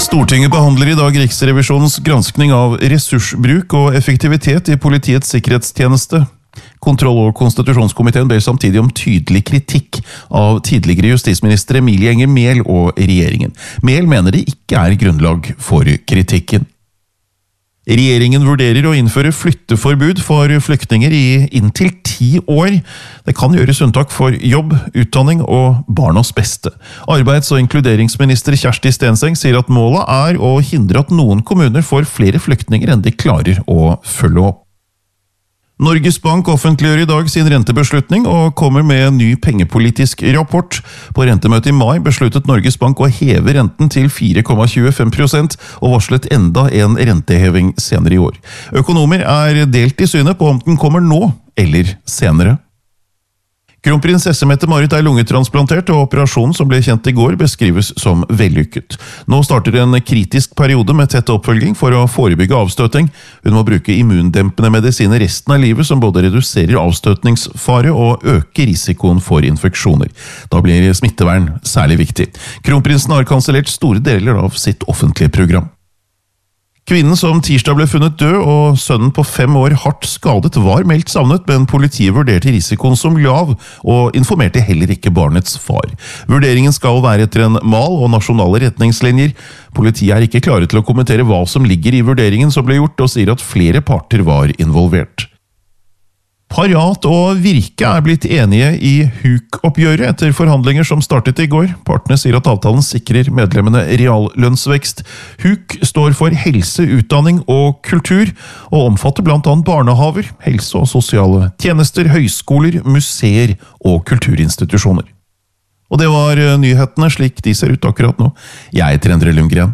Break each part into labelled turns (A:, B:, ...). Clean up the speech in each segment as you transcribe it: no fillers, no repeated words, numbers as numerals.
A: Stortinget behandler I dag Riksrevisjonens granskning av ressursbruk og effektivitet I politiets sikkerhetstjeneste. Kontroll- og konstitusjonskomiteen ber samtidig om tydelig kritikk av tidligere justisminister Emilie Enger Mehl og regjeringen. Mehl mener det ikke grunnlag for kritikken. Regjeringen vurderer å innføre flytteforbud for flyktninger I inntil 10 år. Det kan gjøres unntak for jobb, utdanning og barnas beste. Arbeids- og inkluderingsminister Kjersti Stenseng sier at målet å hindre at noen kommuner får flere flyktninger enn de klarer å følge opp. Norges Bank offentliggjør I dag sin rentebeslutning og kommer med en ny pengepolitisk rapport. På rentemøtet I mai besluttet Norges Bank å heve renten til 4,25% og varslet enda en renteheving senere I år. Økonomer delt I synet på om den kommer nå eller senere. Kronprinsesse Mette-Marit lungetransplantert, og operasjonen som ble kjent I går beskrives som vellykket. Nå starter en kritisk periode med tett oppfølging for å forebygge avstøting. Hun må bruke immundempende medisiner resten av livet som både reduserer avstøtningsfare og øker risikoen for infeksjoner. Da blir smittevern særlig viktig. Kronprinsen har kansellert store deler av sitt offentlige program. Kvinnen som tirsdag ble funnet død og sønnen på 5 år hardt skadet var meldt savnet, men politiet vurderte risikoen som lav og informerte heller ikke barnets far. Vurderingen skal være etter en mal og nasjonale retningslinjer. Politiet ikke klare til å kommentere hva som ligger I vurderingen som ble gjort, og sier at flere parter var involvert. Parat og Virke blitt enige I HUK-oppgjøret etter forhandlinger som startet I går. Partene sier at avtalen sikrer medlemmene reallønnsvekst. HUK står for helse, utdanning og kultur, og omfatter blant annet barnehaver, helse- og sosiale tjenester, høyskoler, museer og kulturinstitusjoner. Og det var nyhetene slik de ser ut akkurat nå. Jeg heter Endre Lundgren.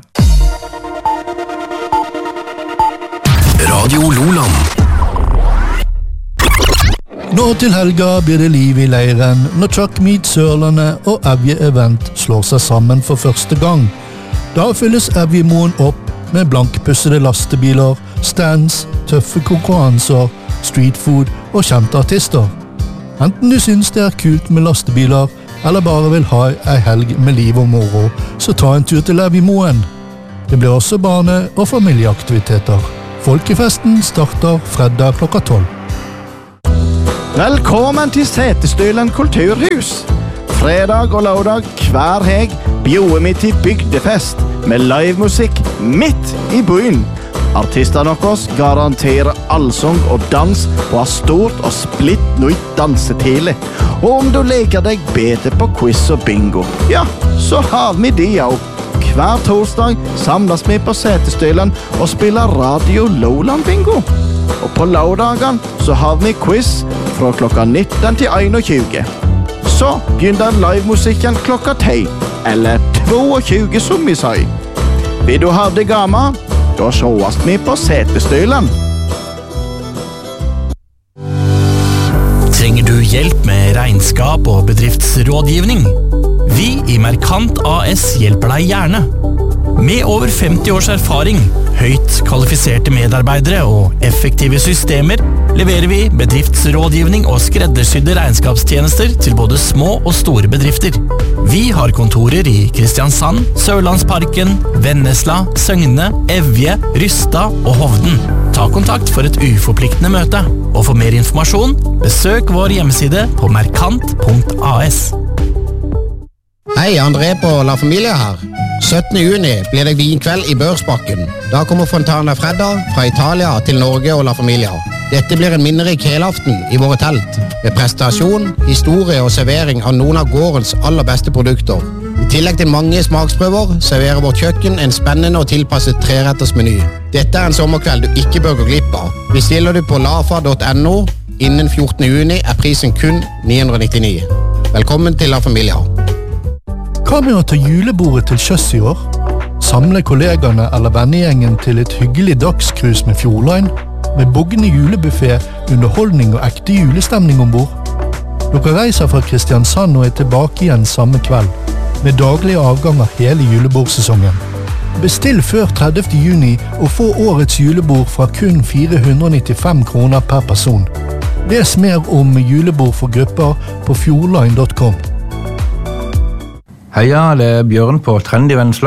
B: Radio Loland.
C: Nå til helga blir det liv I leiren når Truck Meet Sørlandet og Evje Event slår seg sammen for første gang. Da fylles Evjemoen opp med blankpussede lastebiler, stands, tøffe konkurranser, streetfood og kjente artister. Enten du synes det kult med lastebiler, eller bare vil ha en helg med liv og moro, så ta en tur til Evjemoen. Det blir også barne- og familieaktiviteter. Folkefesten starter fredag klokka 12.
D: Velkommen til Setesdølen kulturhus. Fredag og lørdag hver heg bjoder vi til bygdefest med livemusikk midt I byen. Artistene deres garanterer allsang og dans på et stort og splitt nytt dansetile. Og om du leker deg bedre på quiz og bingo, ja, så har vi de også. Hver torsdag samles vi på Setesdølen og spiller Radio Loland Bingo. Og på lørdagen så har vi quiz fra klokka 19 til 21. Så begynner livemusikken klokka 10, eller 22 som vi sier. Vil du ha det gamle? Da sjås vi på Setesdølen.
B: Trenger du hjelp med regnskap og bedriftsrådgivning? Vi I Merkant AS hjelper deg gjerne. Med over 50 års erfaring, høyt kvalifiserte medarbeidere og effektive systemer leverer vi bedriftsrådgivning og skreddersydde regnskapstjenester til både små og store bedrifter. Vi har kontorer I Kristiansand, Sørlandsparken, Vennesla, Søgne, Evje, Rystad og Hovden. Ta kontakt for et uforpliktende møte, og for mer informasjon, besøk vår hjemmeside på merkant.as.
E: Hei, André på La Familia her. 17. juni blir det vinkveld I Børsbakken. Da kommer Fontana Fredda fra Italia til Norge og La Familia. Dette blir en minnerik helaften I våre telt, med prestasjon, historie og servering av noen av gårdens aller beste produkter. I tillegg til mange smaksprøver serverer vårt kjøkken en spennende og tilpasset treretters meny. Dette en sommerkveld du ikke bør gå glipp av. Bestiller du på lafa.no, innen 14. juni prisen kun 999. Velkommen til La Familia.
C: Hva med å ta julebordet til sjøs I år? Samle kollegene eller vennegjengen til et hyggelig dagskrus med Fjordline, med boggende julebuffet, underholdning og ekte julestemning ombord. Dere reiser fra Kristiansand og tilbake igjen samme kveld, med daglige avganger hele julebordsesongen. Bestill før 30. juni og få årets julebord fra kun 495 kroner per person. Les mer om julebord for grupper på fjordline.com.
F: Heia, det Bjørn på Trend I Vennesla.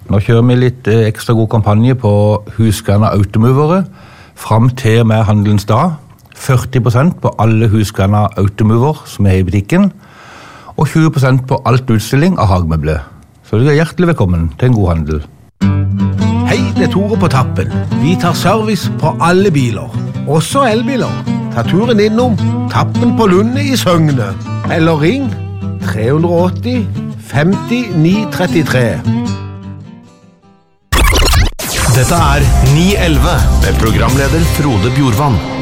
F: Nå kjører vi litt ekstra god kampanje på Husqvarna Automovere frem til og med handelens dag. 40% på alle Husqvarna Automover som er i butikken, og 20% på alt utstilling av hagemøbler. Så du er hjertelig velkommen til en god handel.
G: Hei, det er Tore på Tappen. Vi tar service på alle biler, også elbiler. Ta turen innom Tappen på Lunde i Søgne, eller ring 380 50 933.
H: Dette er 911 med programleder Frode Bjorvann.